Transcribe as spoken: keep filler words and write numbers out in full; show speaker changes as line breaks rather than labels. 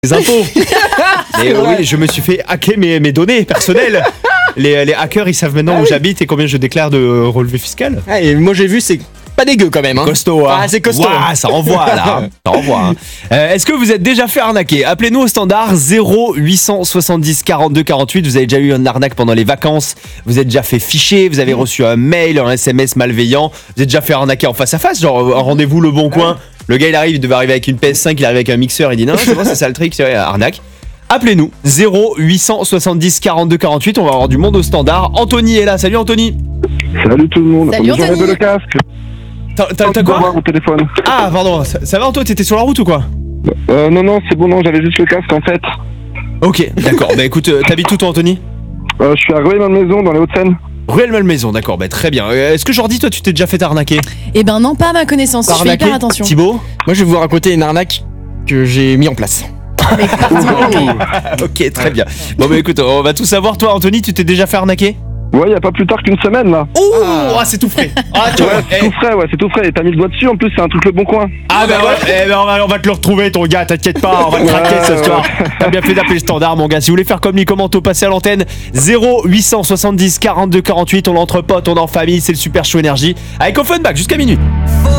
les impôts. Et euh, oui, je me suis fait hacker mes, mes données personnelles. Les, les hackers, ils savent maintenant
Ah
où
oui.
j'habite et combien je déclare de euh, relevé fiscal.
Ah, et moi j'ai vu, c'est pas dégueu quand même. Hein.
Costaud, hein.
Ah, c'est costaud.
Ouah, ça envoie là. hein. Ça envoie. hein. Euh, Est-ce que vous êtes déjà fait arnaquer? Appelez-nous au standard zéro huit cent soixante-dix quarante-deux quarante-huit. Vous avez déjà eu une arnaque pendant les vacances. Vous êtes déjà fait ficher. Vous avez reçu un mail, un S M S malveillant. Vous êtes déjà fait arnaquer en face à face. Genre, un rendez-vous Le Bon Coin. Le gars il arrive, il devait arriver avec une P S cinq, il arrive avec un mixeur. Il dit non, c'est bon, c'est ça le trick, c'est vrai, arnaque. Appelez-nous zéro huit cent soixante-dix quarante-deux quarante-huit. On va avoir du monde au standard. Anthony est là. Salut Anthony.
Salut tout le monde.
Salut,
J'enlève
Anthony.
le casque.
T'as t'as- t'as quoi?
Mon téléphone.
Ah pardon, ça, ça va Anto, t'étais sur la route ou quoi?
Euh, non, non, c'est bon, non, j'avais juste le casque en fait.
Ok, d'accord. Bah écoute, euh, t'habites où toi Anthony?
Euh, je suis à Rueil-Malmaison dans les Hauts-de-Seine.
Rueil-Malmaison, d'accord, bah très bien. Euh, Est-ce que Jordi, toi tu t'es déjà fait arnaquer?
Eh ben non, pas à ma connaissance, je fais
Arnaqué.
hyper attention.
Thibaut?
Moi je vais vous raconter une arnaque que j'ai mis en place.
Avec parti, ok.
Ok, très bien. Bon bah écoute, on va tout savoir. Toi Anthony, tu t'es déjà fait arnaquer?
Ouais, y a pas plus tard qu'une semaine là.
Oh,
Ah.
ah, c'est tout frais. Ah, tu vois,
Ouais, c'est
eh,
tout frais, ouais, c'est tout frais. Et t'as mis le doigt dessus, en plus, c'est un truc Le Bon Coin.
ah bah ouais, eh ben, on, va, on va te le retrouver ton gars, t'inquiète pas, on va te traquer
Ouais,
ce
ouais.
soir. T'as bien fait d'appeler le standard mon gars. Si vous voulez faire comme lui, comment passer à l'antenne zéro huit cent soixante-dix quarante-deux quarante-huit. On est entre potes, on est en famille, c'est le super show énergie avec Offenbach jusqu'à minuit.